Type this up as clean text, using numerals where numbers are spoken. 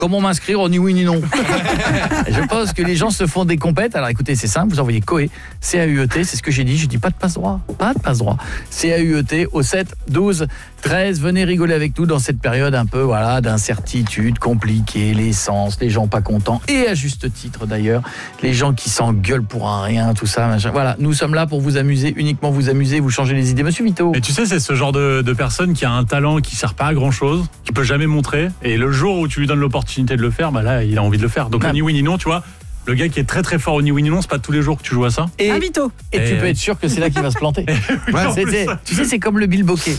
comment m'inscrire au ni oui ni non. Je pense que les gens se font des compètes. Alors écoutez, c'est simple, vous envoyez Coé, C-A-U-E-T, c'est ce que j'ai dit, je dis pas de passe-droit, C-A-U-E-T au 7 12 13. Venez rigoler avec nous dans cette période un peu d'incertitude, compliquée, l'essence, les gens pas contents, et à juste titre d'ailleurs, les gens qui s'engueulent pour un rien, tout ça, machin. Voilà, nous sommes là pour vous amuser, uniquement vous amuser, vous changer les idées. Monsieur Vito. Et tu sais, c'est ce genre de personne qui a un talent qui sert pas à grand chose, qui peut jamais montrer, et le jour où tu lui donnes l'opportunité de le faire, là il a envie de le faire. Donc ni oui ni non, tu vois, le gars qui est très très fort au ni oui ni non, c'est pas tous les jours que tu joues à ça. Et tu peux être sûr que c'est là qu'il va se planter. Tu sais, c'est comme le bilboquet.